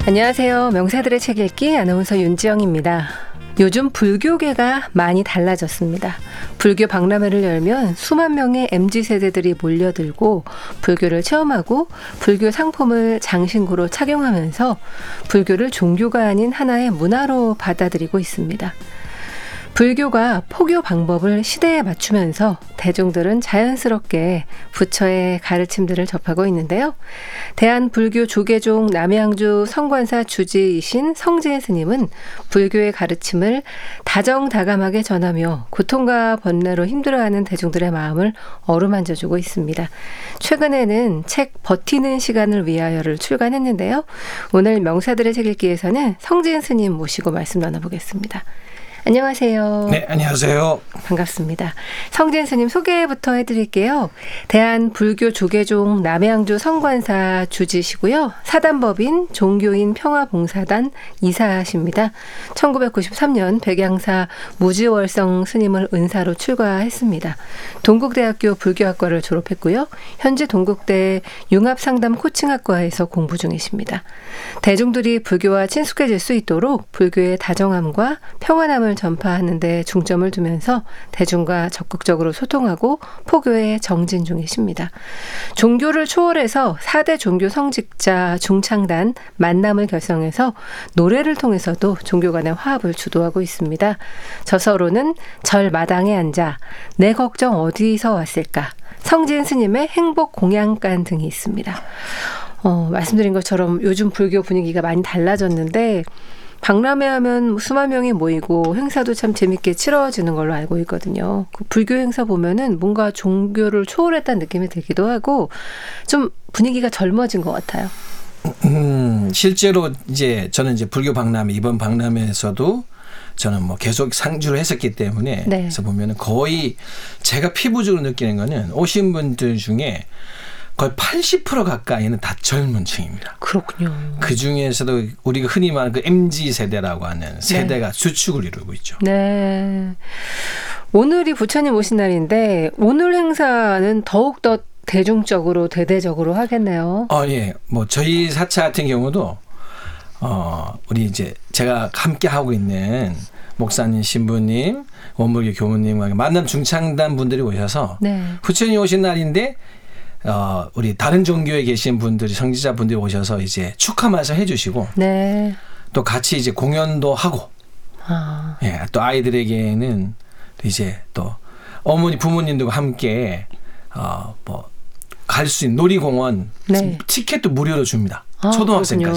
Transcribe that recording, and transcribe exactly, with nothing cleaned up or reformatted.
안녕하세요. 명사들의 책 읽기 아나운서 윤지영입니다. 요즘 불교계가 많이 달라졌습니다. 불교 박람회를 열면 수만 명의 엠지 세대들이 몰려들고 불교를 체험하고 불교 상품을 장신구로 착용하면서 불교를 종교가 아닌 하나의 문화로 받아들이고 있습니다. 불교가 포교 방법을 시대에 맞추면서 대중들은 자연스럽게 부처의 가르침들을 접하고 있는데요. 대한불교조계종 남양주 성관사 주지이신 성진 스님은 불교의 가르침을 다정다감하게 전하며 고통과 번뇌로 힘들어하는 대중들의 마음을 어루만져주고 있습니다. 최근에는 책 버티는 시간을 위하여를 출간했는데요. 오늘 명사들의 책 읽기에서는 성진 스님 모시고 말씀 나눠보겠습니다. 안녕하세요. 네, 안녕하세요. 반갑습니다. 성진 스님 소개부터 해드릴게요. 대한불교조계종 남양주 성관사 주지시고요. 사단법인 종교인 평화봉사단 이사십니다. 천구백구십삼 년 백양사 무지월성 스님을 은사로 출가했습니다. 동국대학교 불교학과를 졸업했고요. 현재 동국대 융합상담 코칭학과에서 공부 중이십니다. 대중들이 불교와 친숙해질 수 있도록 불교의 다정함과 평안함을 전파하는 데 중점을 두면서 대중과 적극적으로 소통하고 포교에 정진 중이십니다. 종교를 초월해서 사 대 종교 성직자 중창단 만남을 결성해서 노래를 통해서도 종교 간의 화합을 주도하고 있습니다. 저서로는 절 마당에 앉아 내 걱정 어디서 왔을까, 성진 스님의 행복 공양간 등이 있습니다. 어, 말씀드린 것처럼 요즘 불교 분위기가 많이 달라졌는데 박람회 하면 수만 명이 모이고 행사도 참 재밌게 치러지는 걸로 알고 있거든요. 그 불교 행사 보면은 뭔가 종교를 초월했다는 느낌이 들기도 하고 좀 분위기가 젊어진 것 같아요. 음, 실제로 이제 저는 이제 불교 박람회, 이번 박람회에서도 저는 뭐 계속 상주를 했었기 때문에 네. 그래서 보면은 거의 제가 피부적으로 느끼는 거는 오신 분들 중에 거의 팔십 퍼센트 가까이는 다 젊은 층입니다. 그렇군요. 그 중에서도 우리가 흔히 말하는 그 엠지 세대라고 하는 세대가 네. 수축을 이루고 있죠. 네. 오늘이 부처님 오신 날인데 오늘 행사는 더욱더 대중적으로 대대적으로 하겠네요. 어, 예. 뭐 저희 사차 같은 경우도 어, 우리 이제 제가 함께 하고 있는 목사님, 신부님, 원불교 교무님과 만남 중창단 분들이 오셔서 네. 부처님 오신 날인데 어, 우리 다른 종교에 계신 분들이 성지자 분들이 오셔서 이제 축하 말씀 해주시고 네. 또 같이 이제 공연도 하고 아. 예, 또 아이들에게는 이제 또 어머니 부모님들과 함께 어, 뭐 갈 수 있는 놀이공원 네. 티켓도 무료로 줍니다. 아, 초등학생까지.